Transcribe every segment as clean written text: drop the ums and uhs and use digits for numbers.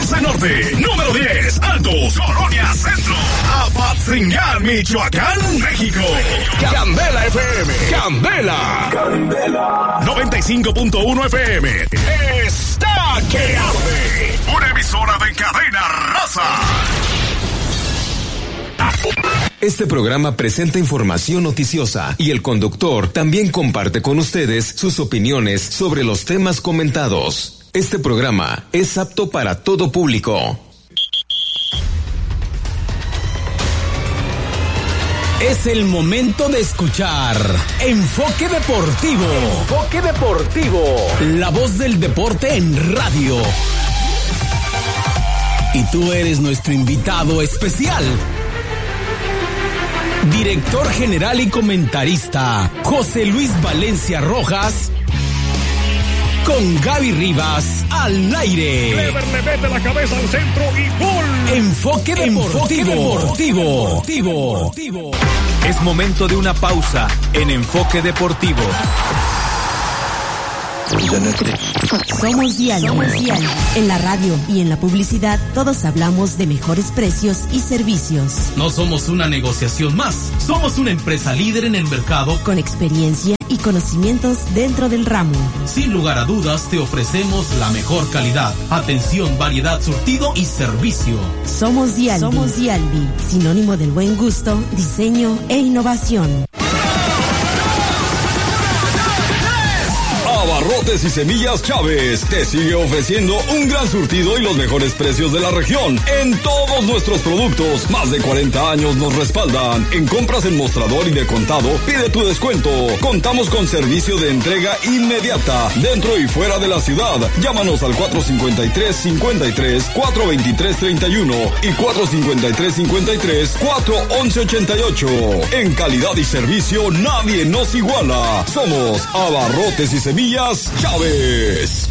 11 Norte, número 10, Altos, Colonia Centro, Apatzingán, Michoacán, México. Candela FM, Candela. 95.1 FM. Está que arde. Una emisora de cadena raza. Este programa presenta información noticiosa y el conductor también comparte con ustedes sus opiniones sobre los temas comentados. Este programa es apto para todo público. Es el momento de escuchar Enfoque Deportivo. Enfoque Deportivo. La voz del deporte en radio. Y tú eres nuestro invitado especial. Director general y comentarista José Luis Valencia Rojas, con Gaby Rivas al aire. Clever le mete la cabeza al centro y gol. Enfoque Deportivo. Es momento de una pausa en Enfoque Deportivo. Somos Dialbi. En la radio y en la publicidad todos hablamos de mejores precios y servicios. No somos una negociación más, somos una empresa líder en el mercado con experiencia y conocimientos dentro del ramo. Sin lugar a dudas te ofrecemos la mejor calidad, atención, variedad, surtido y servicio. Somos Dialbi, sinónimo del buen gusto, diseño e innovación. Abarrotes y Semillas Chávez te sigue ofreciendo un gran surtido y los mejores precios de la región en todos nuestros productos. Más de 40 años nos respaldan. En compras en mostrador y de contado, pide tu descuento. Contamos con servicio de entrega inmediata dentro y fuera de la ciudad. Llámanos al 453-53, 423-31 y 453-53, 411-88. En calidad y servicio nadie nos iguala. Somos Abarrotes y Semillas Chávez.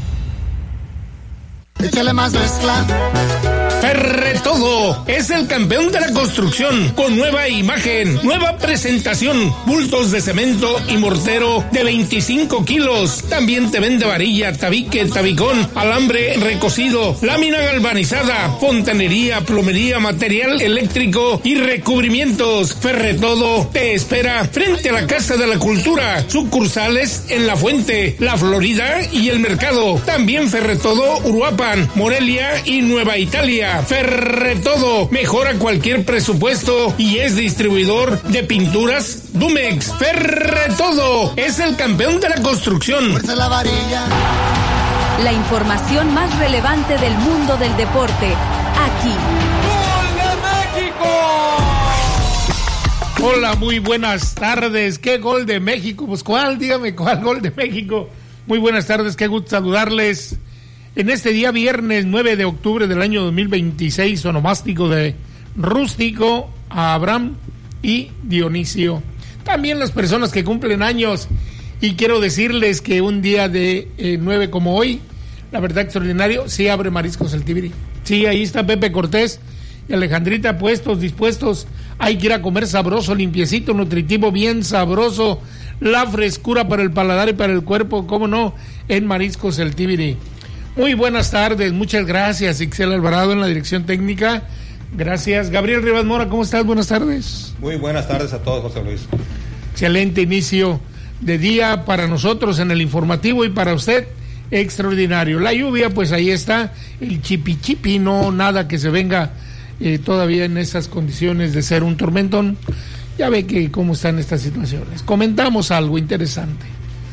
Échale más mezcla. Ferretodo es el campeón de la construcción, con nueva imagen, nueva presentación, bultos de cemento y mortero de 25 kilos. También te vende varilla, tabique, tabicón, alambre recocido, lámina galvanizada, fontanería, plomería, material eléctrico y recubrimientos. Ferretodo te espera frente a la Casa de la Cultura, sucursales en La Fuente, La Florida y El Mercado. También Ferretodo Uruapan, Morelia y Nueva Italia. Ferretodo mejora cualquier presupuesto y es distribuidor de pinturas Dumex. Ferretodo es el campeón de la construcción. Fuerza la varilla. La información más relevante del mundo del deporte, aquí. ¡Gol de México! Hola, muy buenas tardes. ¿Qué gol de México? Pues ¿cuál? Dígame, ¿cuál gol de México? Muy buenas tardes, qué gusto saludarles. En este día viernes 9 de octubre del año 2026, onomástico de Rústico, a Abraham y Dionisio. También las personas que cumplen años. Y quiero decirles que un día de 9 como hoy, la verdad extraordinario, sí abre Mariscos El Tibiri. Sí, ahí está Pepe Cortés y Alejandrita dispuestos. Hay que ir a comer sabroso, limpiecito, nutritivo, bien sabroso. La frescura para el paladar y para el cuerpo, cómo no, en Mariscos El Tibiri. Muy buenas tardes, muchas gracias, Ixel Alvarado en la dirección técnica. Gracias. Gabriel Rivas Mora, ¿cómo estás? Buenas tardes. Muy buenas tardes a todos, José Luis. Excelente inicio de día para nosotros en el informativo y para usted, extraordinario. La lluvia, pues ahí está, el chipi, no nada que se venga todavía en esas condiciones de ser un tormentón. Ya ve que cómo están estas situaciones. Comentamos algo interesante.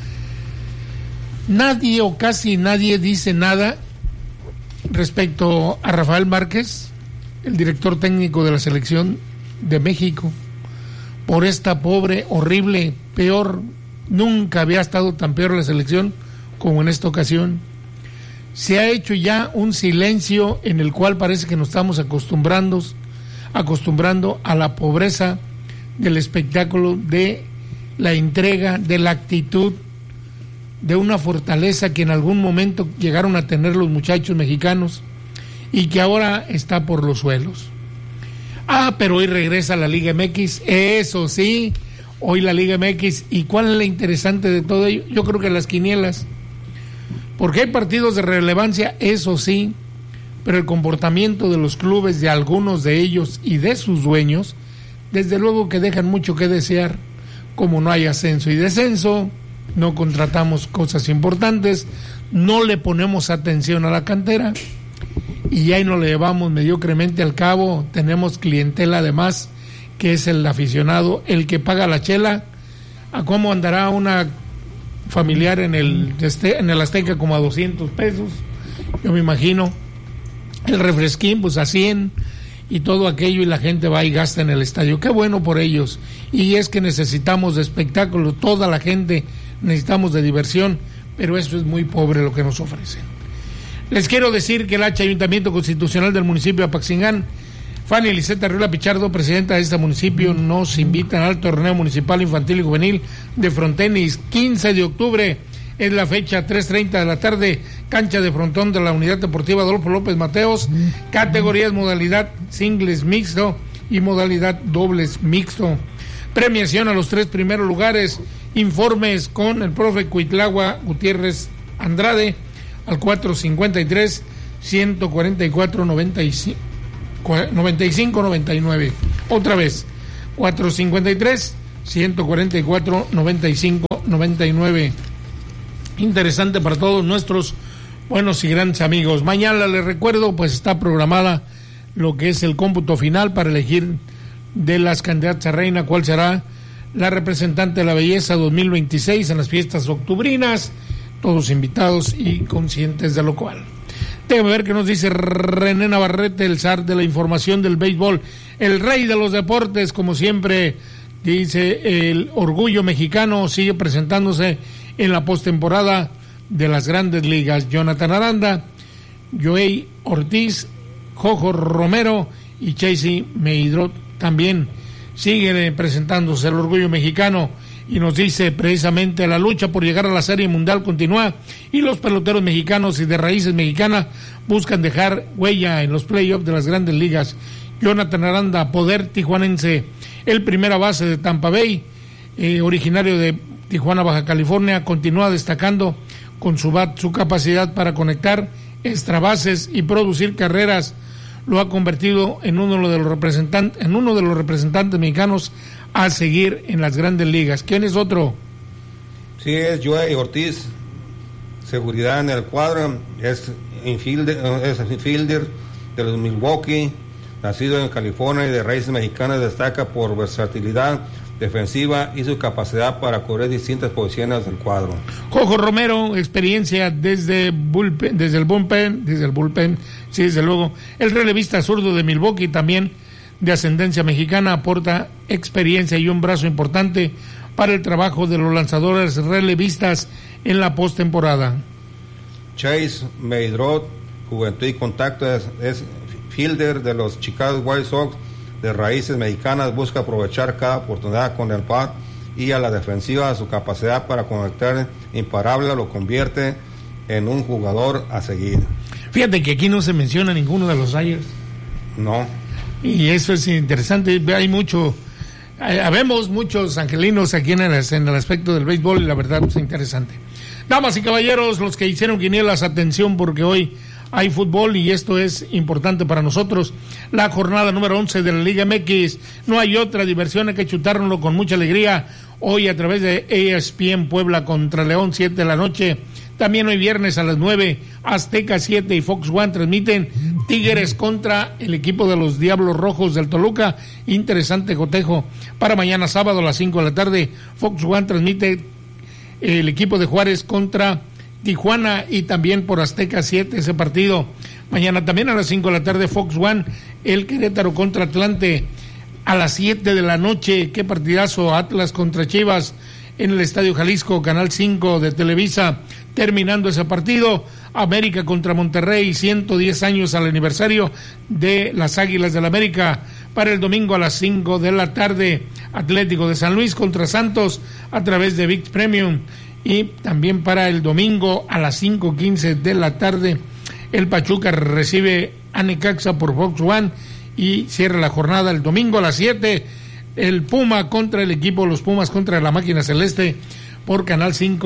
Nadie o casi nadie dice nada respecto a Rafael Márquez, el director técnico de la selección de México, por esta pobre, horrible, peor, nunca había estado tan peor la selección como en esta ocasión. Se ha hecho ya un silencio en el cual parece que nos estamos acostumbrando a la pobreza del espectáculo, de la entrega, de la actitud, de una fortaleza que en algún momento llegaron a tener los muchachos mexicanos y que ahora está por los suelos. Pero hoy regresa la Liga MX, eso sí, hoy la Liga MX. ¿Y cuál es lo interesante de todo ello? Yo creo que las quinielas, porque hay partidos de relevancia, eso sí, pero el comportamiento de los clubes, de algunos de ellos y de sus dueños, desde luego que dejan mucho que desear. Como no hay ascenso y descenso, no contratamos cosas importantes, no le ponemos atención a la cantera y ahí nos le llevamos mediocremente al cabo. Tenemos clientela además, que es el aficionado, el que paga la chela. ¿A cómo andará una familiar en el Azteca? Como a 200 pesos, yo me imagino. El refresquín pues a 100 y todo aquello, y la gente va y gasta en el estadio. Qué bueno por ellos, y es que necesitamos de espectáculo, toda la gente necesitamos de diversión, pero eso es muy pobre lo que nos ofrecen. Les quiero decir que el Ayuntamiento Constitucional del municipio de Apaxingán, Fanny Eliseta Arriola Pichardo, presidenta de este municipio, nos invitan al torneo municipal infantil y juvenil de frontenis. 15 de octubre es la fecha, 3:30 de la tarde, cancha de frontón de la Unidad Deportiva Adolfo López Mateos, categorías modalidad singles mixto y modalidad dobles mixto. Premiación a los 3 primeros lugares. Informes con el profe Cuitlagua Gutiérrez Andrade al 453-144-95-99. Otra vez, 453-144-95-99. Interesante para todos nuestros buenos y grandes amigos. Mañana, les recuerdo, pues está programada lo que es el cómputo final para elegir de las candidatas a reina cuál será la representante de la belleza 2026 en las fiestas octubrinas. Todos invitados y conscientes de lo cual. Déjame ver qué nos dice René Navarrete, el zar de la información del béisbol, el rey de los deportes, como siempre. Dice, el orgullo mexicano sigue presentándose en la postemporada de las grandes ligas. Jonathan Aranda, Joey Ortiz, Jojo Romero y Chasey Meidrot también siguen presentándose el orgullo mexicano, y nos dice precisamente la lucha por llegar a la Serie Mundial continúa y los peloteros mexicanos y de raíces mexicanas buscan dejar huella en los playoffs de las grandes ligas. Jonathan Aranda, poder tijuanense, el primera base de Tampa Bay, originario de Tijuana, Baja California, continúa destacando con su bat, su capacidad para conectar extra bases y producir carreras. Lo ha convertido en uno de los representantes mexicanos a seguir en las grandes ligas. ¿Quién es otro? Sí, es Joey Ortiz, seguridad en el cuadro, es infielder de los Milwaukee, nacido en California y de raíces mexicanas, destaca por versatilidad defensiva y su capacidad para cubrir distintas posiciones del cuadro. Jojo Romero, experiencia desde el bullpen, sí, desde luego. El relevista zurdo de Milwaukee, también de ascendencia mexicana, aporta experiencia y un brazo importante para el trabajo de los lanzadores relevistas en la postemporada. Chase Meidrot, juventud y contacto, es fielder de los Chicago White Sox, de raíces mexicanas, busca aprovechar cada oportunidad con el bat y a la defensiva. Su capacidad para conectar imparable lo convierte en un jugador a seguir. Fíjate que aquí no se menciona ninguno de los Dodgers. No. Y eso es interesante. Habemos muchos angelinos aquí en el aspecto del béisbol, y la verdad es interesante. Damas y caballeros, los que hicieron quinielas, atención, porque hoy hay fútbol y esto es importante para nosotros. La jornada número 11 de la Liga MX. No hay otra diversión, hay que chutárnoslo con mucha alegría. Hoy a través de ESPN Puebla contra León, 7 de la noche. También hoy viernes a las 9, Azteca 7 y Fox One transmiten Tigres contra el equipo de los Diablos Rojos del Toluca. Interesante cotejo. Para mañana sábado a las 5 de la tarde, Fox One transmite el equipo de Juárez contra Tijuana, y también por Azteca 7 ese partido. Mañana también a las 5 de la tarde, Fox One, el Querétaro contra Atlante. A las 7 de la noche, qué partidazo, Atlas contra Chivas en el Estadio Jalisco, Canal 5 de Televisa. Terminando ese partido, América contra Monterrey, 110 años al aniversario de las Águilas del América. Para el domingo a las 5 de la tarde, Atlético de San Luis contra Santos a través de ViX Premium. Y también para el domingo a las 5:15 de la tarde, el Pachuca recibe a Necaxa por Fox One, y cierra la jornada el domingo a las 7, los Pumas contra la Máquina Celeste por Canal 5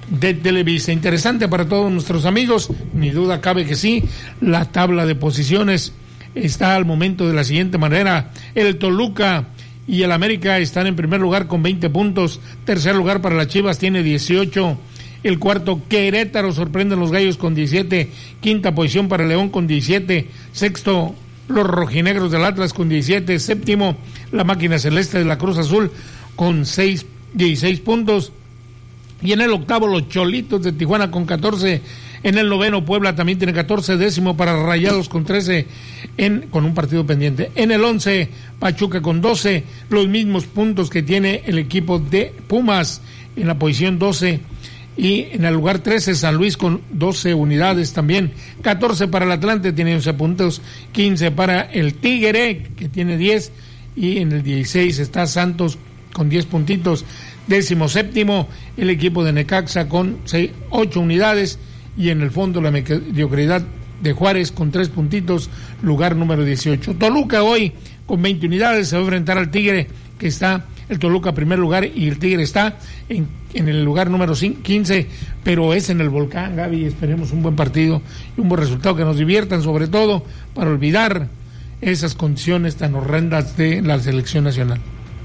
de Televisa. Interesante para todos nuestros amigos, ni duda cabe que sí. La tabla de posiciones está al momento de la siguiente manera: el Toluca y el América están en primer lugar con 20 puntos, tercer lugar para las Chivas tiene 18, el cuarto Querétaro sorprenden los Gallos con 17, quinta posición para León con 17, sexto los Rojinegros del Atlas con 17, séptimo la Máquina Celeste de la Cruz Azul con 16 puntos, y en el octavo los Cholitos de Tijuana con 14, en el noveno Puebla también tiene 14, décimo para Rayados con 13, con un partido pendiente, en el 11 Pachuca con 12, los mismos puntos que tiene el equipo de Pumas en la posición 12, y en el lugar 13 San Luis con 12 unidades también, 14 para el Atlante, tiene 11 puntos, 15 para el Tigre, que tiene 10, y en el 16 está Santos con 10 puntitos, 17º el equipo de Necaxa con 8 unidades, y en el fondo la mediocridad de Juárez con 3 puntitos, lugar número 18. Toluca hoy con 20 unidades se va a enfrentar al Tigre, que está el Toluca primer lugar y el Tigre está en el lugar número 15, pero es en el Volcán, Gaby. Esperemos un buen partido y un buen resultado, que nos diviertan, sobre todo para olvidar esas condiciones tan horrendas de la selección nacional.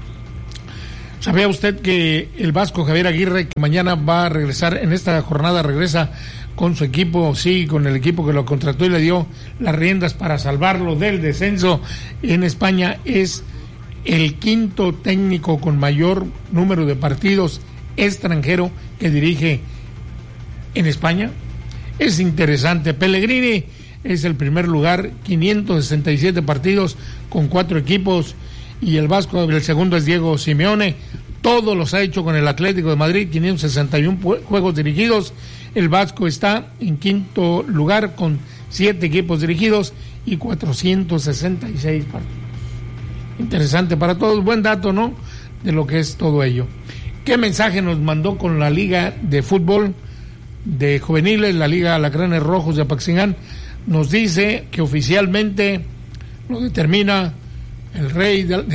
¿Sabía usted que el vasco Javier Aguirre, que mañana va a regresar, en esta jornada regresa con su equipo, sí, con el equipo que lo contrató y le dio las riendas para salvarlo del descenso en España, es el quinto técnico con mayor número de partidos extranjero que dirige en España? Es interesante. Pellegrini es el primer lugar, 567 partidos con 4 equipos, y el vasco, el segundo es Diego Simeone, todos los ha hecho con el Atlético de Madrid, 561 juegos dirigidos. El vasco está en quinto lugar con 7 equipos dirigidos y 466 partidos. Interesante para todos, buen dato, ¿no?, de lo que es todo ello. ¿Qué mensaje nos mandó con la Liga de Fútbol de Juveniles, la Liga Alacranes Rojos de Apaxingán? Nos dice que oficialmente lo determina el rey, el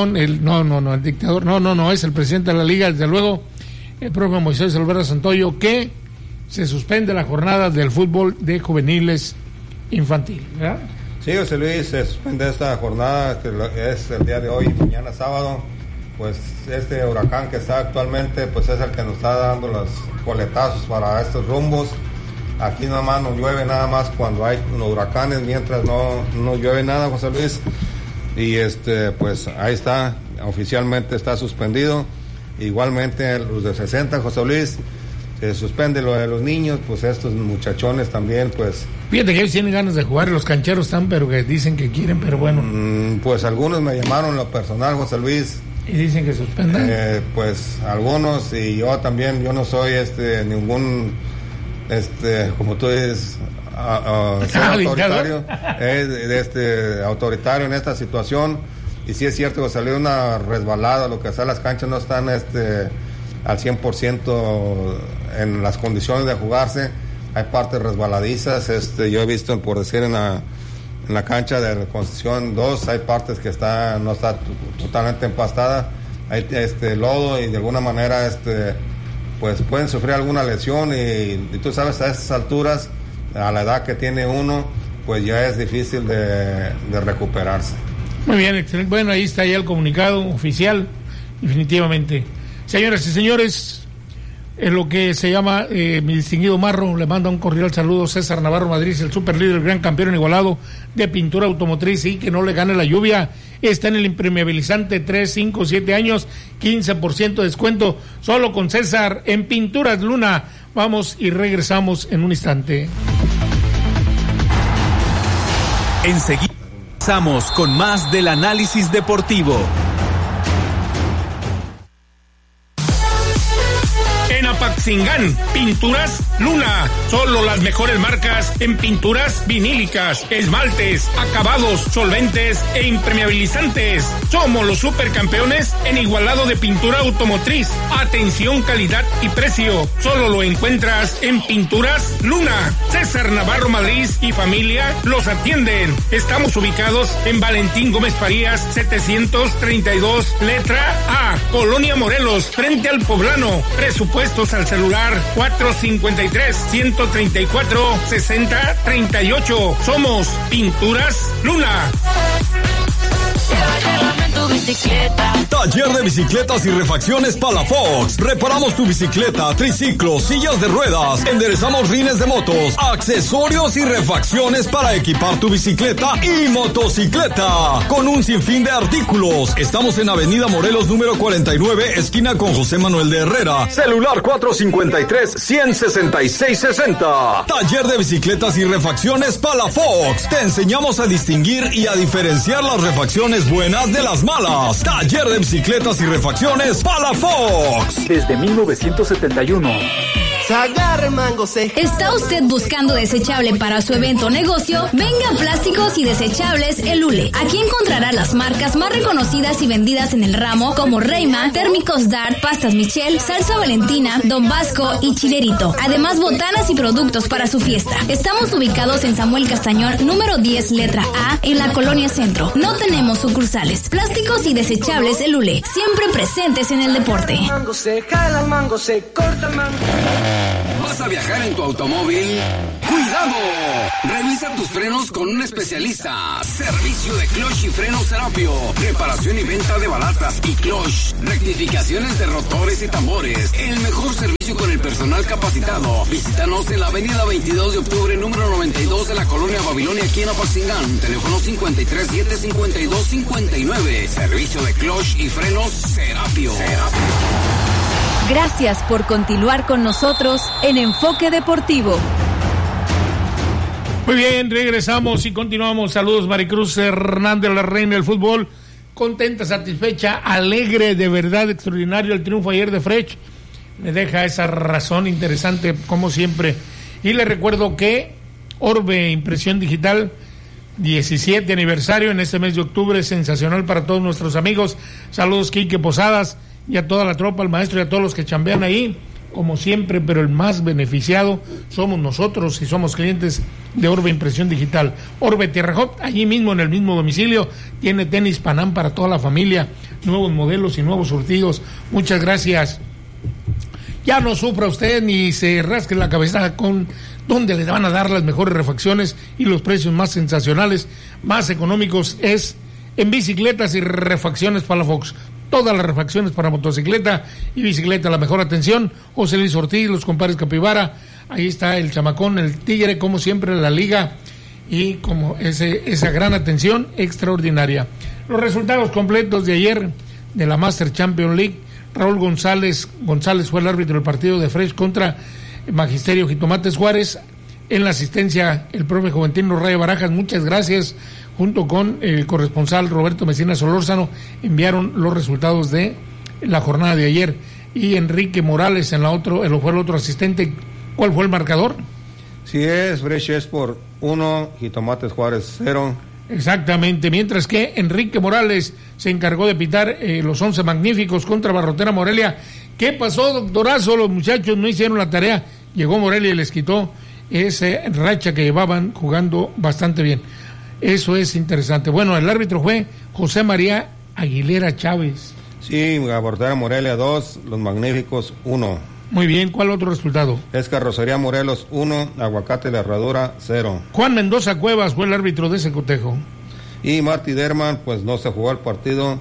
dictador, es el presidente de la Liga, desde luego, el propio Moisés Olvera Santoyo, que se suspende la jornada del fútbol de juveniles infantil, ¿verdad? Sí, José Luis, se suspende esta jornada, que es el día de hoy, mañana sábado. Pues este huracán que está actualmente, pues es el que nos está dando los coletazos para estos rumbos. Aquí nada más no llueve, nada más cuando hay unos huracanes, mientras no llueve nada, José Luis. Y pues ahí está, oficialmente está suspendido. Igualmente los de 60, José Luis, se suspende lo de los niños, pues estos muchachones también, pues... Fíjate que ellos tienen ganas de jugar, los cancheros están, pero que dicen que quieren, pero bueno. Pues algunos me llamaron lo personal, José Luis. ¿Y dicen que suspendan? Pues algunos, y yo también, yo no soy ningún, como tú dices, autoritario, autoritario en esta situación. Y sí es cierto que salió una resbalada, lo que sea, las canchas no están al 100% en las condiciones de jugarse, hay partes resbaladizas. Yo he visto, por decir, en la cancha de la Constitución 2 hay partes que no está totalmente empastada, hay lodo, y de alguna manera pues pueden sufrir alguna lesión, y tú sabes, a esas alturas, a la edad que tiene uno, pues ya es difícil de recuperarse. Muy bien, excelente. Bueno, ahí está ya el comunicado oficial, definitivamente. Señoras y señores, en lo que se llama mi distinguido Marro, le manda un cordial saludo César Navarro Madrid, el super líder, el gran campeón igualado de pintura automotriz, y que no le gane la lluvia. Está en el impermeabilizante 3, 5, 7 años, 15% de descuento, solo con César en Pinturas Luna. Vamos y regresamos en un instante. Enseguida empezamos con más del análisis deportivo. Apaxingán, Pinturas Luna, solo las mejores marcas en pinturas vinílicas, esmaltes, acabados, solventes e impermeabilizantes. Somos los supercampeones en igualado de pintura automotriz. Atención, calidad y precio, solo lo encuentras en Pinturas Luna. César Navarro Madrid y familia los atienden. Estamos ubicados en Valentín Gómez Farías 732, letra A, Colonia Morelos, frente al Poblano. Presupuestos al celular 453-134-6038. Somos Pinturas Luna. Taller de bicicletas y refacciones Palafox. Reparamos tu bicicleta, triciclo, sillas de ruedas. Enderezamos rines de motos, accesorios y refacciones para equipar tu bicicleta y motocicleta. Con un sinfín de artículos. Estamos en Avenida Morelos número 49, esquina con José Manuel de Herrera. Celular 453-166-60. Taller de bicicletas y refacciones Palafox. Te enseñamos a distinguir y a diferenciar las refacciones buenas de las malas. Taller de bicicletas y refacciones Palafox. Desde 1971. ¿Está usted buscando desechable para su evento o negocio? Venga a Plásticos y Desechables El Ule. Aquí encontrará las marcas más reconocidas y vendidas en el ramo como Reyma, Térmicos Dart, Pastas Michel, Salsa Valentina, Don Vasco y Chilerito. Además, botanas y productos para su fiesta. Estamos ubicados en Samuel Castañón, número 10, letra A, en la Colonia Centro. No tenemos sucursales. Plásticos y Desechables El Ule. Siempre presentes en el deporte. Mango se jala el mango, se corta el mango. ¿Vas a viajar en tu automóvil? ¡Cuidado! Revisa tus frenos con un especialista. Servicio de clutch y frenos Serapio. Reparación y venta de balatas y clutch. Rectificaciones de rotores y tambores. El mejor servicio con el personal capacitado. Visítanos en la avenida 22 de octubre, número 92 de la colonia Babilonia, aquí en Apatzingán. Teléfono 53-752-59. Servicio de clutch y frenos Serapio. Gracias por continuar con nosotros en Enfoque Deportivo. Muy bien, regresamos y continuamos. Saludos, Maricruz Hernández, la reina del fútbol. Contenta, satisfecha, alegre, de verdad, extraordinario el triunfo ayer de Frech. Me deja esa razón interesante, como siempre. Y le recuerdo que Orbe Impresión Digital, 17 aniversario en este mes de octubre, sensacional para todos nuestros amigos. Saludos, Quique Posadas, y a toda la tropa, al maestro y a todos los que chambean ahí, como siempre, pero el más beneficiado somos nosotros y somos clientes de Orbe Impresión Digital. Orbe Tierra Hop, allí mismo en el mismo domicilio, tiene tenis Panam para toda la familia, nuevos modelos y nuevos surtidos. Muchas gracias. Ya no sufra usted ni se rasque la cabeza con dónde le van a dar las mejores refacciones y los precios más sensacionales, más económicos, es en bicicletas y refacciones Palafox. Todas las refacciones para motocicleta y bicicleta, la mejor atención. José Luis Ortiz, los compadres Capibara, ahí está el chamacón, el tigre, como siempre, la liga, y como esa gran atención extraordinaria. Los resultados completos de ayer de la Master Champions League: Raúl González fue el árbitro del partido de Frech contra Magisterio Jitomates Juárez. En la asistencia, el profe Juventino Rayo Barajas, muchas gracias. Junto con el corresponsal Roberto Mesina Solórzano, enviaron los resultados de la jornada de ayer. Y Enrique Morales fue el otro asistente. ¿Cuál fue el marcador? Sí, Frech es por 1, Jitomates Juárez 0. Exactamente, mientras que Enrique Morales se encargó de pitar los 11 magníficos contra Barrotera Morelia. ¿Qué pasó, doctorazo? Los muchachos no hicieron la tarea. Llegó Morelia y les quitó esa racha que llevaban jugando bastante bien. Eso es interesante. Bueno, el árbitro fue José María Aguilera Chávez. Sí, Barrotera Morelia 2, los magníficos 1. Muy bien, ¿cuál otro resultado? Es Carrocería La 1, Aguacate La Herradura 0. Juan Mendoza Cuevas fue el árbitro de ese cotejo. Y Marty Derman, pues no se jugó el partido.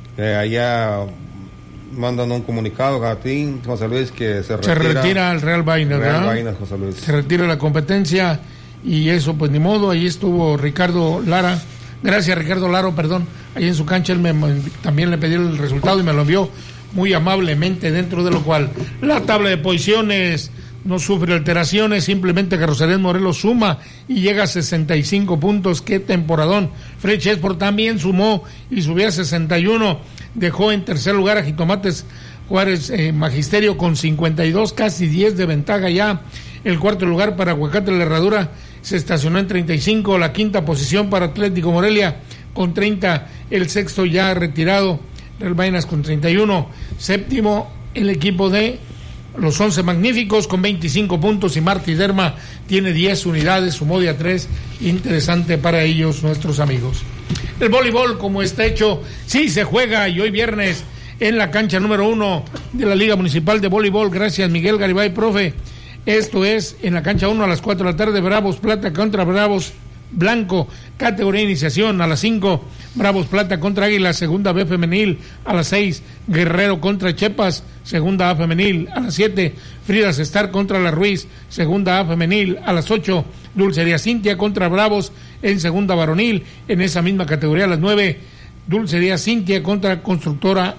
Allá mandan un comunicado a ti, José Luis, que se retira al Real Vaina, ¿verdad? Vaina, José Luis. Se retira la competencia. Y eso, pues ni modo. Ahí estuvo Ricardo Lara. Gracias, Ricardo Laro, perdón. Ahí en su cancha él también le pedí el resultado y me lo envió muy amablemente, dentro de lo cual la tabla de posiciones no sufre alteraciones. Simplemente Carrocería Morelos suma y llega a 65 puntos. ¡Qué temporadón! Frech Esport también sumó y subió a 61. Dejó en tercer lugar a Jitomates Juárez Magisterio con 52, casi 10 de ventaja ya. El cuarto lugar para Aguacate La Herradura se estacionó en 35, la quinta posición para Atlético Morelia con 30, el sexto ya retirado, Real Vainas con 31, séptimo el equipo de los 11 magníficos con 25 puntos y Martí Derma tiene 10 unidades, sumó de a 3, interesante para ellos, nuestros amigos. El voleibol, como está hecho, sí se juega y hoy viernes en la cancha número 1 de la Liga Municipal de Voleibol. Gracias, Miguel Garibay, profe. Esto es en la cancha 1 a las 4 de la tarde, Bravos Plata contra Bravos Blanco, categoría de iniciación. A las 5, Bravos Plata contra Águilas, segunda B femenil. A las 6, Guerrero contra Chepas, segunda A femenil. A las 7, Fridas Star contra La Ruiz, segunda A femenil. A las 8, Dulcería Cintia contra Bravos en segunda varonil. En esa misma categoría, a las 9, Dulcería Cintia contra Constructora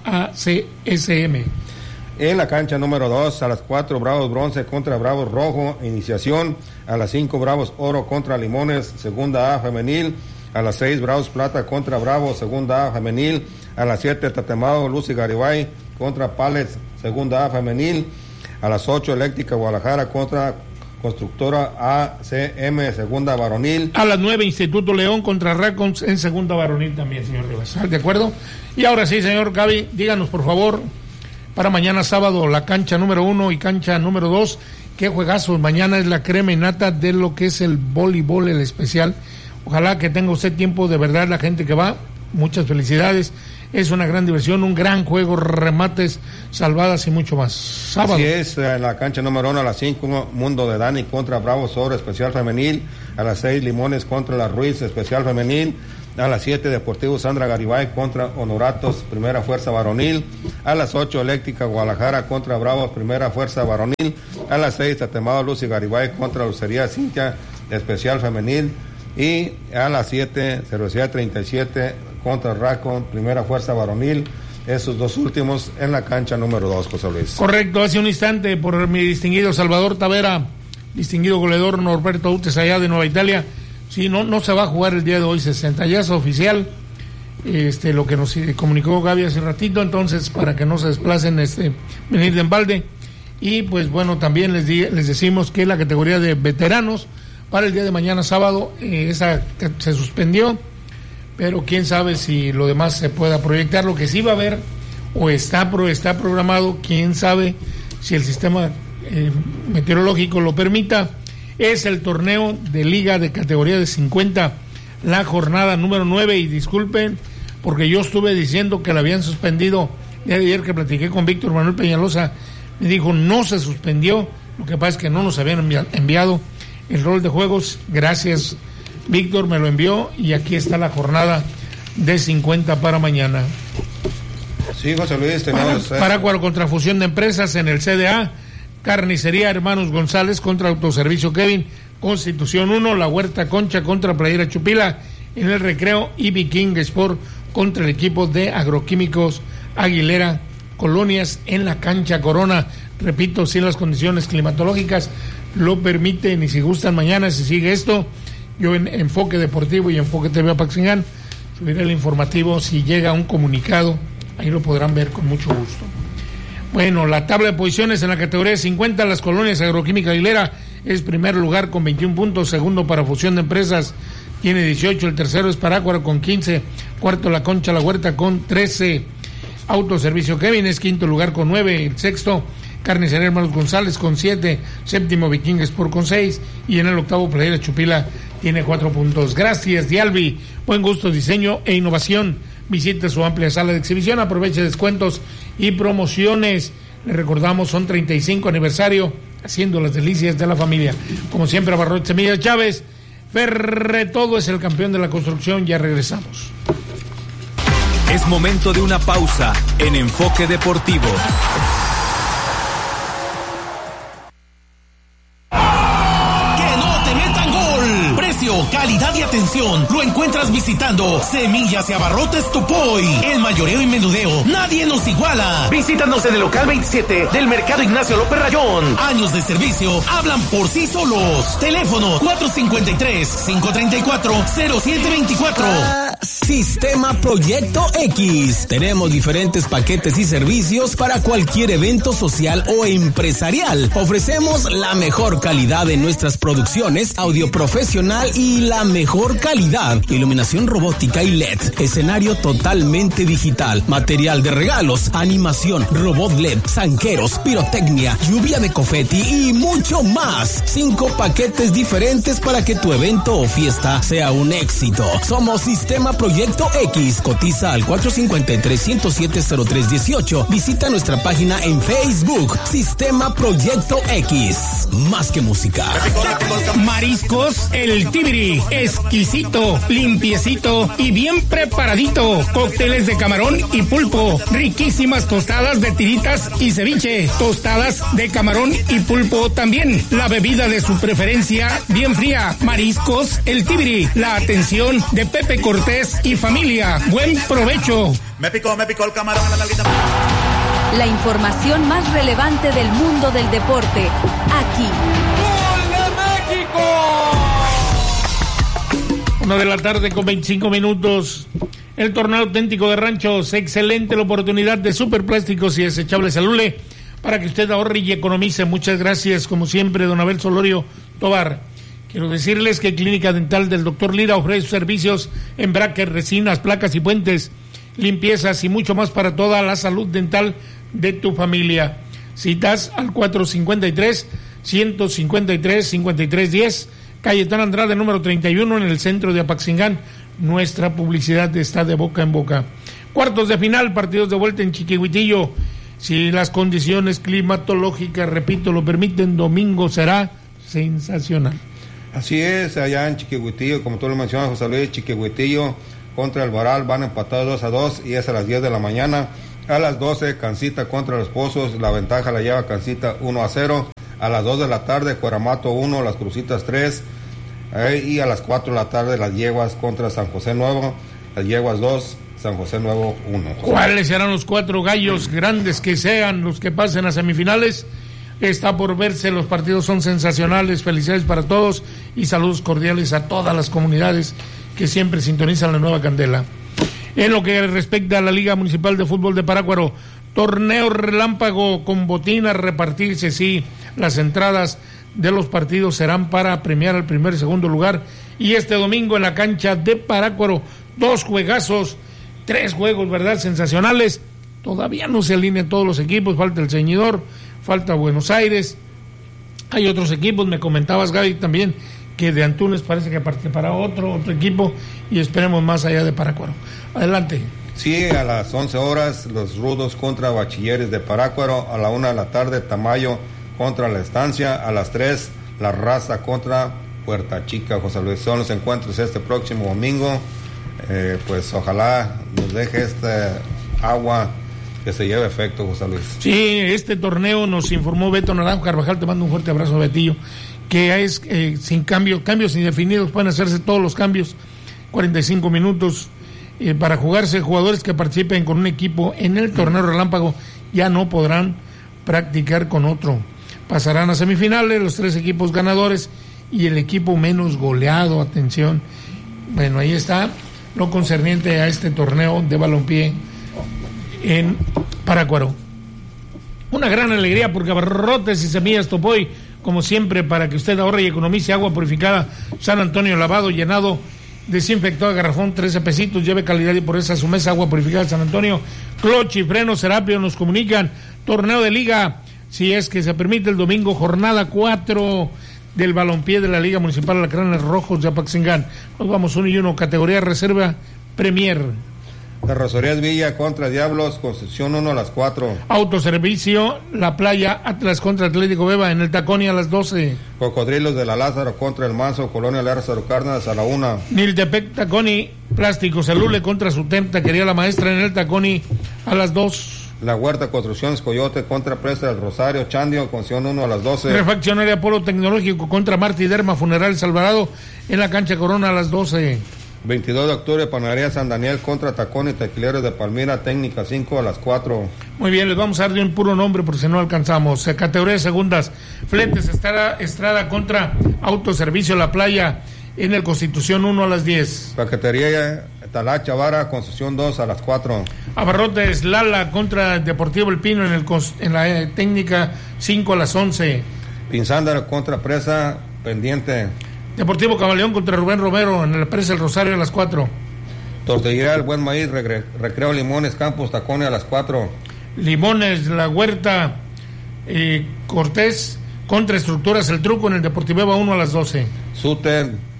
ACSM. En la cancha número 2, a las 4, Bravos Bronce contra Bravos Rojo, iniciación. A las 5, Bravos Oro contra Limones, segunda A femenil. A las 6, Bravos Plata contra Bravos, segunda A femenil. A las 7, Tatemado, Luz y Garibay contra Pallets, segunda A femenil. A las 8, Eléctrica Guadalajara contra Constructora ACM, segunda varonil. A las 9, Instituto León contra Racons en segunda varonil también, señor Rivas. ¿De acuerdo? Y ahora sí, señor Gaby, díganos por favor, para mañana sábado, la cancha número 1 y cancha número 2, qué juegazos. Mañana es la crema y nata de lo que es el voleibol, el especial. Ojalá que tenga usted tiempo, de verdad, la gente que va, muchas felicidades. Es una gran diversión, un gran juego, remates, salvadas y mucho más. Sábado. Así es, en la cancha número 1 a las 5, Mundo de Dani contra Bravos Oro, especial femenil. A las 6, Limones contra La Ruiz, especial femenil. A las 7, Deportivo Sandra Garibay contra Honoratos, primera fuerza varonil. A las 8, Eléctrica Guadalajara contra Bravos, primera fuerza varonil. A las 6, Tatemado, Luz y Garibay contra Lucería Cintia, especial femenil. Y a las 7, Cervecería 37 contra Racon, primera fuerza varonil. Esos dos últimos en la cancha número 2, José Luis. Correcto, hace un instante por mi distinguido Salvador Tavera, distinguido goleador Norberto Utes allá de Nueva Italia. Sí, no se va a jugar el día de hoy, 60, ya es oficial, lo que nos comunicó Gaby hace ratito, entonces para que no se desplacen, venir de embalde. Y pues bueno, también les decimos que la categoría de veteranos para el día de mañana sábado, esa se suspendió, pero quién sabe si lo demás se pueda proyectar. Lo que sí va a haber, o está programado, quién sabe si el sistema meteorológico lo permita, es el torneo de liga de categoría de 50, la jornada número 9, y disculpen, porque yo estuve diciendo que la habían suspendido. El día de ayer que platiqué con Víctor Manuel Peñalosa, me dijo, no se suspendió, lo que pasa es que no nos habían enviado el rol de juegos. Gracias, Víctor, me lo envió, y aquí está la jornada de 50 para mañana. Sí, José Luis, tenemos... Parácuaro contra Fusión de Empresas en el CDA, Carnicería Hermanos González contra Autoservicio Kevin, Constitución 1, La Huerta Concha contra Playera Chupila en el Recreo, y Viking Sport contra el equipo de Agroquímicos Aguilera Colonias en la cancha Corona. Repito, si las condiciones climatológicas lo permiten, y si gustan, mañana se sigue esto. Yo en Enfoque Deportivo y Enfoque TV Apaxingán subiré el informativo si llega un comunicado, ahí lo podrán ver con mucho gusto. Bueno, la tabla de posiciones en la categoría de 50, las Colonias Agroquímica Aguilera es primer lugar con 21 puntos, segundo para Fusión de Empresas tiene 18, el tercero es Parácuaro con 15, cuarto La Concha La Huerta con 13, Autoservicio Kevin es quinto lugar con 9, el sexto Carnicería Hermanos González con 7, séptimo Viking Sport con 6, y en el octavo Playera Chupila tiene 4 puntos. Gracias, Dialbi, buen gusto, diseño e innovación. Visite su amplia sala de exhibición, aproveche descuentos y promociones. Le recordamos, son 35 aniversario, haciendo las delicias de la familia. Como siempre, Abarrotes Semilla Chávez, Ferretodo es el campeón de la construcción. Ya regresamos. Es momento de una pausa en Enfoque Deportivo. Calidad y atención lo encuentras visitando Semillas y Abarrotes Topoy. El mayoreo y menudeo, nadie nos iguala. Visítanos en el local 27 del Mercado Ignacio López Rayón. Años de servicio hablan por sí solos. Teléfono 453-534-0724. Sistema Proyecto X. Tenemos diferentes paquetes y servicios para cualquier evento social o empresarial. Ofrecemos la mejor calidad en nuestras producciones, audio profesional y la mejor calidad, iluminación robótica y LED, escenario totalmente digital, material de regalos, animación, robot LED, zanqueros, pirotecnia, lluvia de confeti y mucho más. 5 paquetes diferentes para que tu evento o fiesta sea un éxito. Somos Sistema Proyecto Proyecto X. Cotiza al 453-107-0318. Visita nuestra página en Facebook, Sistema Proyecto X. Más que música. Mariscos El Tibiri, exquisito, limpiecito y bien preparadito. Cócteles de camarón y pulpo, riquísimas tostadas de tiritas y ceviche, tostadas de camarón y pulpo también. La bebida de su preferencia, bien fría. Mariscos El Tibiri, la atención de Pepe Cortés y familia. Buen provecho. Me picó el camarón a la nalguita. La información más relevante del mundo del deporte, aquí. ¡Gol de México! 1:00 con 25 minutos. El torneo auténtico de ranchos, excelente la oportunidad de Superplásticos y Desechables Alule para que usted ahorre y economice. Muchas gracias, como siempre, don Abel Solorio Tobar. Quiero decirles que Clínica Dental del Dr. Lira ofrece servicios en brackets, resinas, placas y puentes, limpiezas y mucho más para toda la salud dental de tu familia. Citas al 453-153-5310, Cayetano Andrade, número 31, en el centro de Apaxingán. Nuestra publicidad está de boca en boca. Cuartos de final, partidos de vuelta en Chiquihuitillo. Si las condiciones climatológicas, repito, lo permiten, domingo será sensacional. Así es, allá en Chiquihuitillo, como tú lo mencionas, José Luis, Chiquihuitillo contra el Varal van empatados 2-2 y es a las 10 de la mañana. A las 12, Cancita contra los Pozos, la ventaja la lleva Cancita 1-0. A las 2 de la tarde, Cueramato 1, Las Crucitas 3. Y a las 4 de la tarde, Las Yeguas contra San José Nuevo, Las Yeguas 2, San José Nuevo 1. ¿Cuáles serán los 4 gallos grandes que sean los que pasen a semifinales? Está por verse, los partidos son sensacionales. Felicidades para todos y saludos cordiales a todas las comunidades que siempre sintonizan la Nueva Candela. En lo que respecta a la Liga Municipal de Fútbol de Parácuaro, torneo relámpago con botín a repartirse, sí, las entradas de los partidos serán para premiar al primer y segundo lugar. Y este domingo en la cancha de Parácuaro, 2 juegazos, 3 juegos, ¿verdad? Sensacionales. Todavía no se alinean todos los equipos, falta el Ceñidor, falta Buenos Aires. Hay otros equipos, me comentabas, Gaby, también, que de Antunes parece que participará otro equipo y esperemos más allá de Parácuaro. Adelante. Sí, a las 11 horas, los Rudos contra Bachilleres de Parácuaro. A la 1 de la tarde, Tamayo contra La Estancia. A las 3, La Raza contra Puerta Chica. José Luis, son los encuentros este próximo domingo. Pues ojalá nos deje esta agua que se lleve efecto, José Luis. Sí, este torneo nos informó Beto Naranjo Carvajal, te mando un fuerte abrazo, Betillo, que es sin cambios indefinidos, pueden hacerse todos los cambios, 45 minutos para jugarse. Jugadores que participen con un equipo en el torneo relámpago ya no podrán practicar con otro. Pasarán a semifinales los 3 equipos ganadores y el equipo menos goleado, atención. Bueno, ahí está lo concerniente a este torneo de balompié en Parácuaro. Una gran alegría porque Abarrotes y Semillas Topoy, como siempre, para que usted ahorre y economice, agua purificada San Antonio, lavado, llenado, desinfectado, garrafón, 13 pesitos, lleve calidad y pureza a su mesa. Agua purificada San Antonio. Cloch y Frenos Serapio nos comunican torneo de liga, si es que se permite, el domingo, jornada 4 del balompié de la Liga Municipal Alacranes Rojos de Apaxingán. Nos vamos 1-1, categoría reserva Premier. Carrocerías Villa contra Diablos, Concepción 1 a las 4. Autoservicio La Playa, Atlas contra Atlético Beba en el Taconi a las 12. Cocodrilos de la Lázaro contra el Manso, Colonia Lázaro Cárdenas a la 1. Niltepec Taconi, Plásticos Alule contra Sutem, Taquería La Maestra en el Taconi a las 2. La Huerta Construcciones Coyote contra Presta del Rosario, Chandio, Concepción 1 a las 12. Refaccionaria Polo Tecnológico contra Martí Derma, Funeral Salvarado en la cancha Corona a las 12. 22 de octubre, Panadería San Daniel contra Tacón y Tequileros de Palmira, Técnica 5 a las 4. Muy bien, les vamos a dar de un puro nombre por si no alcanzamos. Categoría de segundas, Fletes Estrada contra Autoservicio La Playa en el Constitución 1 a las 10. Paquetería Talacha Vara, Constitución 2 a las 4. Abarrotes Lala contra Deportivo El Pino en la Técnica 5 a las 11. Pinzándara contra Presa Pendiente. Deportivo Camaleón contra Rubén Romero en la Presa El Rosario a las 4. Tortillería El Buen Maíz, Recreo Limones, Campos Tacones a las 4. Limones, La Huerta, Cortés contra Estructuras El Truco en el Deportivo Eva 1 a las 12. Súter,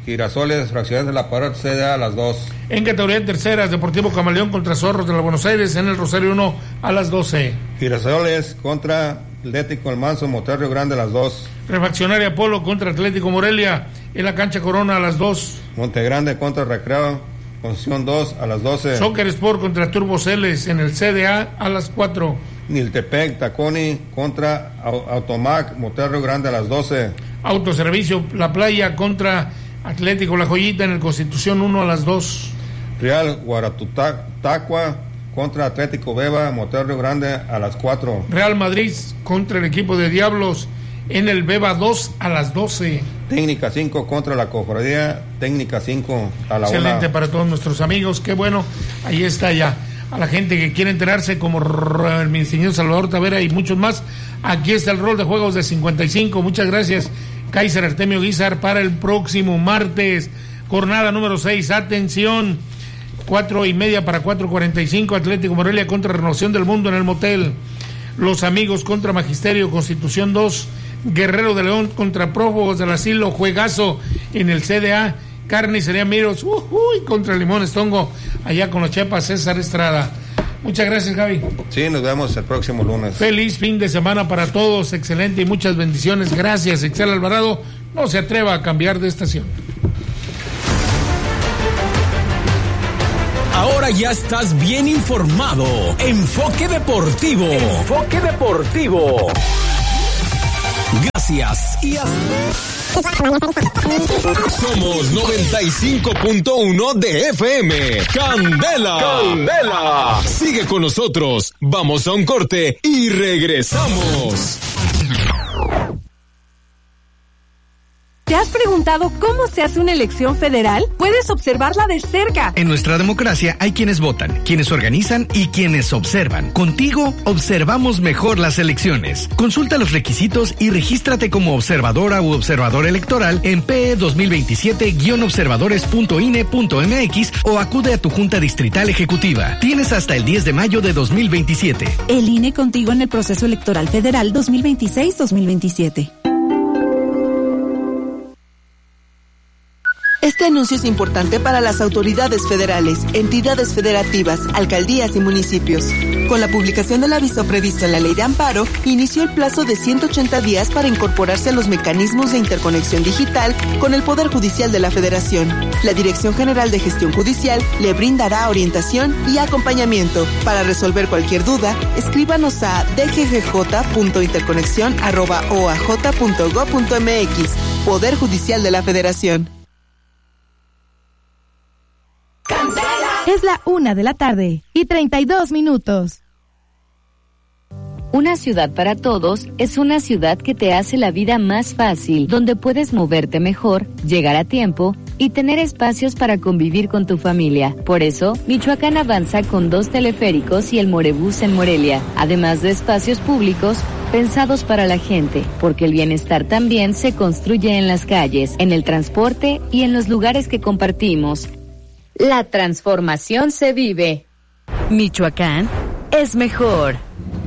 Girasoles, Fracciones de la Parra CDA a las 2. En categoría terceras, Deportivo Camaleón contra Zorros de la Buenos Aires en el Rosario 1 a las 12. Girasoles contra Atlético El Manso, Monterrey Río Grande a las 2. Refaccionaria Polo contra Atlético Morelia en la cancha Corona a las 2. Montegrande contra Recreo Concepción 2 a las 12. Soccer Sport contra Turbo Celes en el CDA a las 4. Niltepec Taconi contra Automac Monterrey Río Grande a las 12. Autoservicio La Playa contra Atlético La Joyita en el Constitución 1 a las 2. Real Guaratutacua contra Atlético Beba Monterrey Río Grande a las 4. Real Madrid contra el equipo de Diablos en el Beba 2 a las 12. Técnica 5 contra la Cofradía Técnica 5 a la 1. Excelente para todos nuestros amigos, qué bueno, ahí está ya. A la gente que quiere enterarse, como el señor Salvador Tavera y muchos más, aquí está el rol de juegos de 55. Muchas gracias, Kaiser Artemio Guizar, para el próximo martes, jornada número 6, atención, 4:30 para 4:45, Atlético Morelia contra Renovación del Mundo en el Motel, Los Amigos contra Magisterio, Constitución 2, Guerrero de León contra Prófugos del Asilo, juegazo en el CDA, Carnicería Miros, contra Limón Estongo, allá con los Chepas, César Estrada. Muchas gracias, Gaby. Sí, nos vemos el próximo lunes. Feliz fin de semana para todos, excelente y muchas bendiciones. Gracias, Excel Alvarado. No se atreva a cambiar de estación. Ahora ya estás bien informado. Enfoque Deportivo. Enfoque Deportivo. Gracias y somos 95.1 de FM. Candela. Candela. Sigue con nosotros. Vamos a un corte y regresamos. ¿Te has preguntado cómo se hace una elección federal? Puedes observarla de cerca. En nuestra democracia hay quienes votan, quienes organizan y quienes observan. Contigo observamos mejor las elecciones. Consulta los requisitos y regístrate como observadora u observador electoral en PE 2027-observadores.ine.mx o acude a tu Junta Distrital Ejecutiva. Tienes hasta el 10 de mayo de 2027. El INE contigo en el proceso electoral federal 2026-2027. Este anuncio es importante para las autoridades federales, entidades federativas, alcaldías y municipios. Con la publicación del aviso previsto en la Ley de Amparo, inició el plazo de 180 días para incorporarse a los mecanismos de interconexión digital con el Poder Judicial de la Federación. La Dirección General de Gestión Judicial le brindará orientación y acompañamiento. Para resolver cualquier duda, escríbanos a dggj.interconexion@oaj.gov.mx. Poder Judicial de la Federación. Es la 1:32 p.m. Una ciudad para todos es una ciudad que te hace la vida más fácil, donde puedes moverte mejor, llegar a tiempo y tener espacios para convivir con tu familia. Por eso, Michoacán avanza con 2 teleféricos y el Morebús en Morelia, además de espacios públicos pensados para la gente, porque el bienestar también se construye en las calles, en el transporte y en los lugares que compartimos. La transformación se vive. Michoacán es mejor.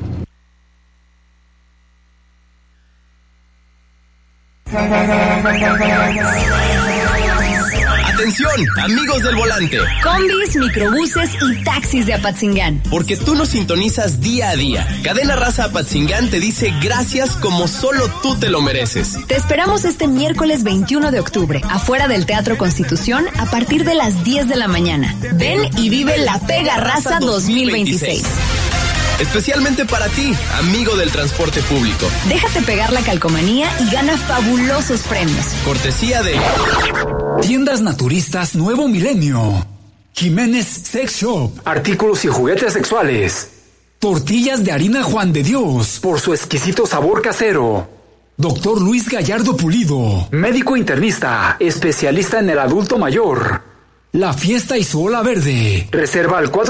Atención, amigos del volante. Combis, microbuses y taxis de Apatzingán. Porque tú nos sintonizas día a día. Cadena Raza Apatzingán te dice gracias como solo tú te lo mereces. Te esperamos este miércoles 21 de octubre, afuera del Teatro Constitución, a partir de las 10 de la mañana. Ven y vive la Pega Raza 2026. Especialmente para ti, amigo del transporte público. Déjate pegar la calcomanía y gana fabulosos premios. Cortesía de Tiendas Naturistas Nuevo Milenio, Jiménez Sex Shop, artículos y juguetes sexuales, tortillas de harina Juan de Dios, por su exquisito sabor casero. Doctor Luis Gallardo Pulido, médico internista, especialista en el adulto mayor. La Fiesta y su Ola Verde. Reserva al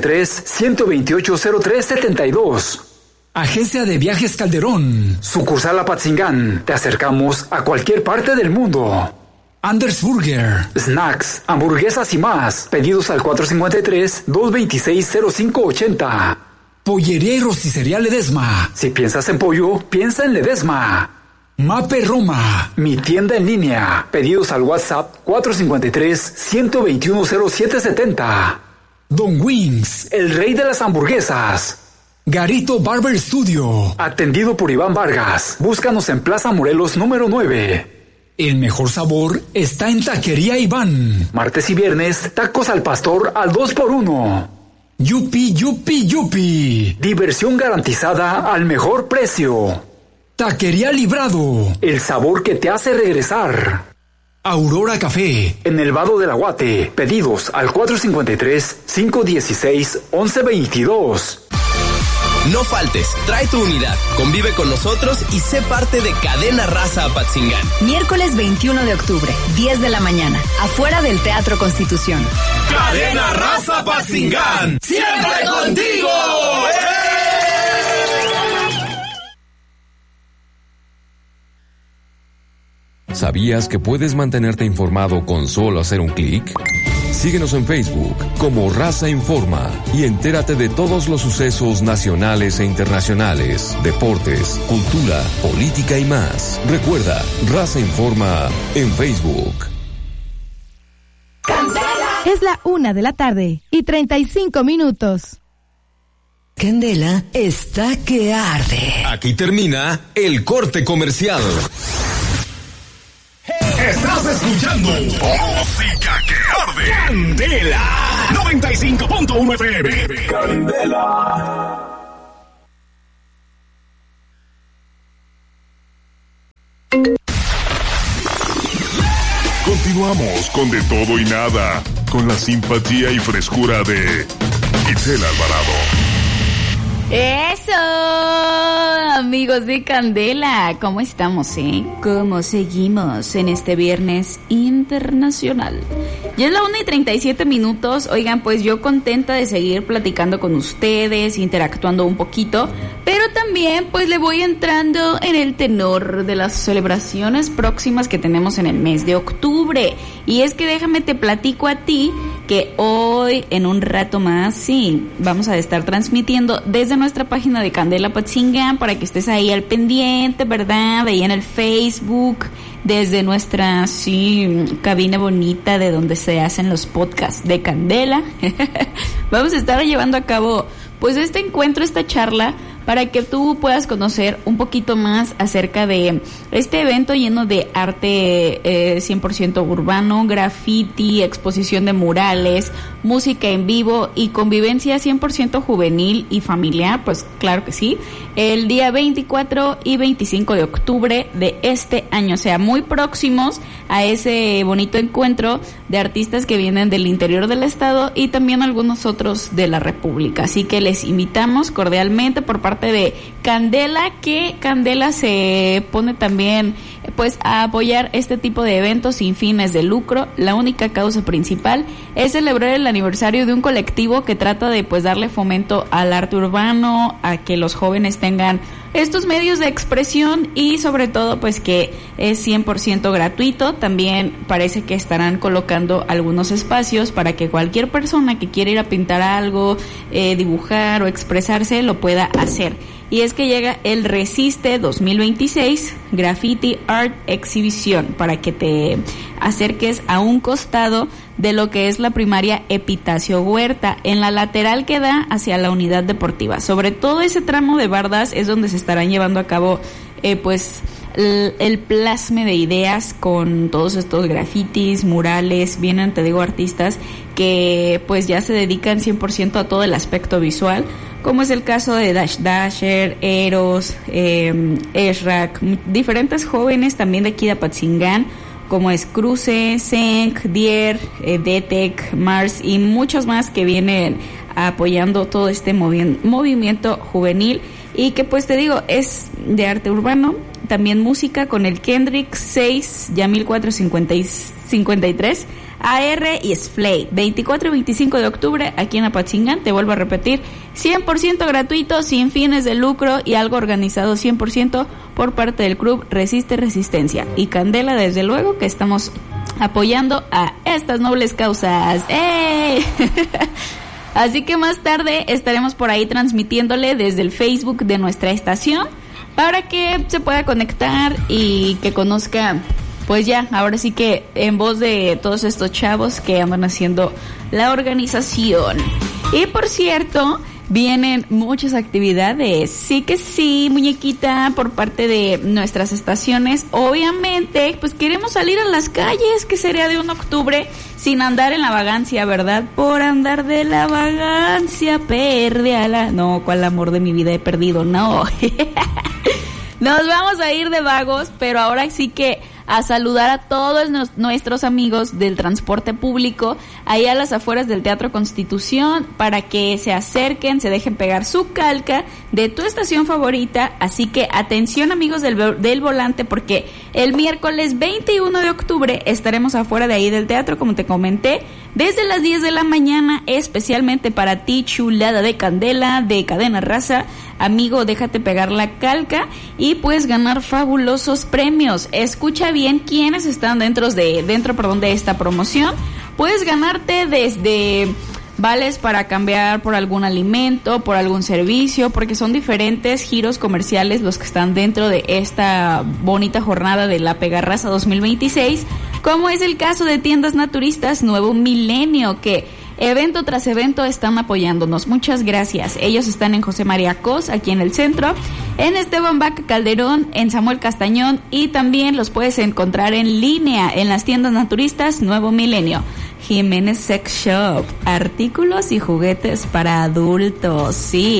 453-128-0372. Agencia de Viajes Calderón. Sucursal Apatzingán. Te acercamos a cualquier parte del mundo. Anders Burger. Snacks, hamburguesas y más. Pedidos al 453-226-0580. Pollería y Rosticería Ledesma. Si piensas en pollo, piensa en Ledesma. Mape Roma. Mi tienda en línea. Pedidos al WhatsApp 453-121-0770. Don Wings. El rey de las hamburguesas. Garito Barber Studio. Atendido por Iván Vargas. Búscanos en Plaza Morelos número 9. El mejor sabor está en Taquería Iván. Martes y viernes, tacos al pastor al 2x1. Yupi, yupi, yupi. Diversión garantizada al mejor precio. Taquería Librado. El sabor que te hace regresar. Aurora Café. En el Vado del Aguate. Pedidos al 453-516-1122. No faltes, trae tu unidad, convive con nosotros y sé parte de Cadena Raza Apatzingán. Miércoles 21 de octubre, 10 de la mañana, afuera del Teatro Constitución. Cadena Raza Apatzingán, siempre contigo. ¿Sabías que puedes mantenerte informado con solo hacer un clic? Síguenos en Facebook como Raza Informa y entérate de todos los sucesos nacionales e internacionales, deportes, cultura, política y más. Recuerda, Raza Informa en Facebook. Es la 1:35 p.m. Candela está que arde. Aquí termina el corte comercial. Estás escuchando Música que Arde. Candela 95.1 FM. Candela. Continuamos con De Todo y Nada, con la simpatía y frescura de Itzel Alvarado. ¡Eso! Amigos de Candela, ¿cómo estamos, ¿Cómo seguimos en este viernes internacional? Ya es la 1:37. Oigan, pues yo contenta de seguir platicando con ustedes, interactuando un poquito, pero también pues le voy entrando en el tenor de las celebraciones próximas que tenemos en el mes de octubre. Y es que déjame te platico a ti que hoy, en un rato más, sí, vamos a estar transmitiendo desde nuestra página de Candela Apatzingán para que estés ahí al pendiente, ¿verdad? Ahí en el Facebook, desde nuestra, cabina bonita de donde se hacen los podcasts de Candela. Vamos a estar llevando a cabo, pues, este encuentro, esta charla, para que tú puedas conocer un poquito más acerca de este evento lleno de arte 100% urbano, graffiti, exposición de murales, música en vivo y convivencia 100% juvenil y familiar, pues claro que sí, el día 24 y 25 de octubre de este año, o sea, muy próximos a ese bonito encuentro de artistas que vienen del interior del estado y también algunos otros de la República. Así que les invitamos cordialmente por parte de Candela, que Candela se pone también pues a apoyar este tipo de eventos sin fines de lucro. La única causa principal es celebrar el aniversario de un colectivo que trata de pues darle fomento al arte urbano, a que los jóvenes tengan estos medios de expresión y sobre todo pues que es 100% gratuito. También parece que estarán colocando algunos espacios para que cualquier persona que quiera ir a pintar algo, dibujar o expresarse lo pueda hacer. Y es que llega el Resiste 2026 Graffiti Art Exhibición para que te acerques a un costado de lo que es la primaria Epitacio Huerta, en la lateral que da hacia la unidad deportiva. Sobre todo ese tramo de bardas es donde se estarán llevando a cabo pues el plasme de ideas con todos estos grafitis, murales. Vienen, te digo, artistas que pues ya se dedican 100% a todo el aspecto visual, como es el caso de Dash Dasher, Eros, Esrak, diferentes jóvenes también de aquí de Apatzingán, como es Cruce, Senk, Dier, Detec, Mars y muchos más que vienen apoyando todo este movimiento juvenil y que pues te digo es de arte urbano, también música con el Kendrick 6, ya 1453, AR y Splay, 24 y 25 de octubre aquí en Apatzingán. Te vuelvo a repetir, 100% gratuito, sin fines de lucro y algo organizado 100% por parte del Club Resiste Resistencia y Candela, desde luego que estamos apoyando a estas nobles causas. ¡Ey! Así que más tarde estaremos por ahí transmitiéndole desde el Facebook de nuestra estación para que se pueda conectar y que conozca, pues ya, ahora sí que en voz de todos estos chavos que andan haciendo la organización. Y por cierto, vienen muchas actividades, sí que sí, muñequita, por parte de nuestras estaciones. Obviamente, pues queremos salir a las calles, que sería de 1 de octubre, sin andar en la vagancia, ¿verdad? Por andar de la vagancia, perdíala. No, ¿cuál amor de mi vida he perdido? No. Nos vamos a ir de vagos, pero ahora sí que a saludar a todos nuestros amigos del transporte público ahí a las afueras del Teatro Constitución para que se acerquen, se dejen pegar su calca de tu estación favorita. Así que atención, amigos del volante, porque el miércoles 21 de octubre estaremos afuera de ahí del teatro, como te comenté, desde las 10 de la mañana, especialmente para ti, chulada de Candela, de Cadena Raza. Amigo, déjate pegar la calca y puedes ganar fabulosos premios. Escucha bien quiénes están dentro de esta promoción. Puedes ganarte desde vales para cambiar por algún alimento, por algún servicio, porque son diferentes giros comerciales los que están dentro de esta bonita jornada de la Pegarraza 2026, como es el caso de Tiendas Naturistas Nuevo Milenio, que evento tras evento están apoyándonos. Muchas gracias. Ellos están en José María Cos, aquí en el centro, en Esteban Vaca Calderón, en Samuel Castañón, y también los puedes encontrar en línea en las Tiendas Naturistas Nuevo Milenio. Jiménez Sex Shop, artículos y juguetes para adultos, sí,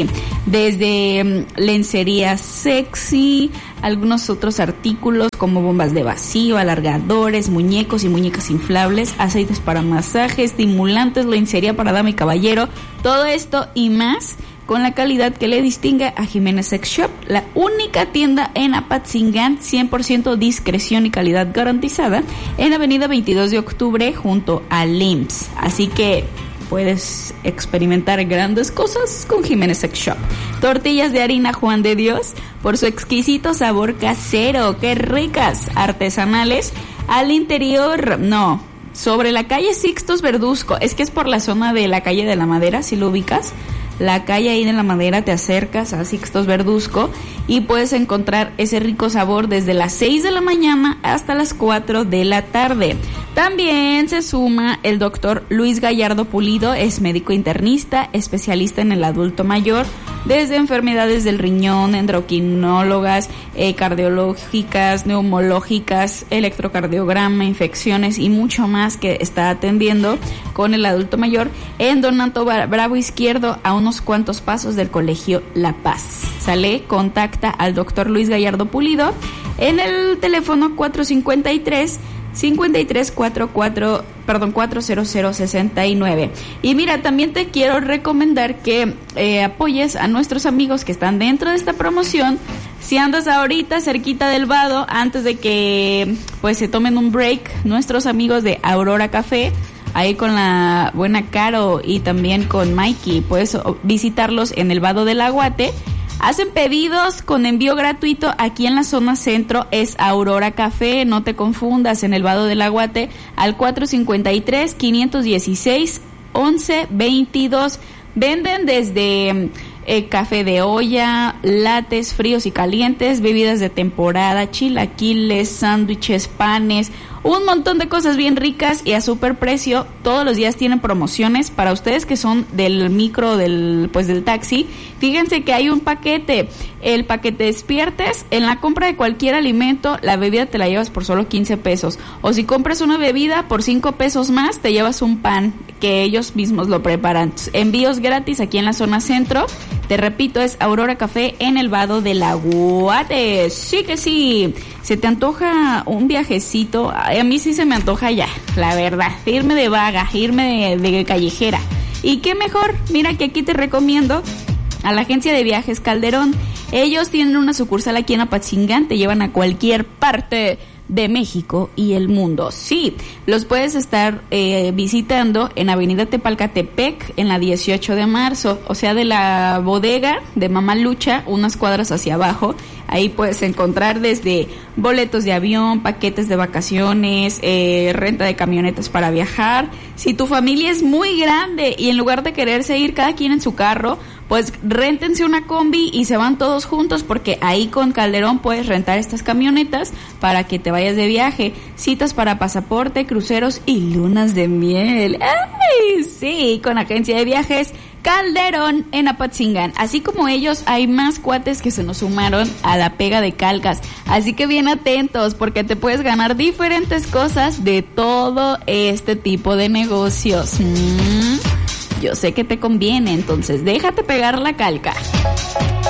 desde lencería sexy, algunos otros artículos como bombas de vacío, alargadores, muñecos y muñecas inflables, aceites para masaje, estimulantes, lencería para dama y caballero, todo esto y más con la calidad que le distingue a Jiménez Sex Shop, la única tienda en Apatzingán, 100% discreción y calidad garantizada, en Avenida 22 de Octubre junto a LIMS. Así que puedes experimentar grandes cosas con Jiménez Sex Shop. Tortillas de harina Juan de Dios, por su exquisito sabor casero, qué ricas, artesanales, al interior, no, sobre la calle Sixtos Verduzco, es que es por la zona de la calle de la Madera, si lo ubicas. La calle ahí de la Madera, te acercas a Sixtos Verduzco y puedes encontrar ese rico sabor desde las 6 de la mañana hasta las 4 de la tarde. También se suma el doctor Luis Gallardo Pulido, es médico internista, especialista en el adulto mayor, desde enfermedades del riñón, endocrinólogas, cardiológicas, neumológicas, electrocardiograma, infecciones y mucho más que está atendiendo con el adulto mayor en Donato Bravo Izquierdo, a unos cuantos pasos del Colegio La Paz. ¿Sale? Contacta al doctor Luis Gallardo Pulido en el teléfono 400-69. Y mira, también te quiero recomendar que apoyes a nuestros amigos que están dentro de esta promoción. Si andas ahorita cerquita del vado, antes de que pues se tomen un break, nuestros amigos de Aurora Café, ahí con la buena Caro y también con Mikey, puedes visitarlos en el Vado del Aguate. Hacen pedidos con envío gratuito aquí en la zona centro, es Aurora Café, no te confundas, en el Vado del Aguate, al 453-516-1122. Venden desde café de olla, lates fríos y calientes, bebidas de temporada, chilaquiles, sándwiches, panes, un montón de cosas bien ricas y a super precio. Todos los días tienen promociones para ustedes que son del micro, del taxi. Fíjense que hay un paquete, el paquete Despiertes, en la compra de cualquier alimento, la bebida te la llevas por solo 15 pesos. O si compras una bebida por 5 pesos más, te llevas un pan que ellos mismos lo preparan. Envíos gratis aquí en la zona centro. Te repito, es Aurora Café en el Vado del Aguate. Sí que sí. ¿Se te antoja un viajecito? A mí sí se me antoja ya, la verdad. Irme de vaga, irme de callejera. ¿Y qué mejor? Mira que aquí te recomiendo a la agencia de viajes Calderón. Ellos tienen una sucursal aquí en Apatzingán, te llevan a cualquier parte de México y el mundo. Sí, los puedes estar visitando en Avenida Tepalcatepec, en la 18 de marzo, o sea, de la bodega de Mamá Lucha, unas cuadras hacia abajo. Ahí puedes encontrar desde boletos de avión, paquetes de vacaciones, renta de camionetas para viajar. Si tu familia es muy grande y en lugar de quererse ir cada quien en su carro, pues réntense una combi y se van todos juntos, porque ahí con Calderón puedes rentar estas camionetas para que te vayas de viaje. Citas para pasaporte, cruceros y lunas de miel. ¡Ay! Sí, con Agencia de Viajes Calderón en Apatzingán. Así como ellos, hay más cuates que se nos sumaron a la pega de calcas. Así que bien atentos, porque te puedes ganar diferentes cosas de todo este tipo de negocios. Yo sé que te conviene, entonces déjate pegar la calca.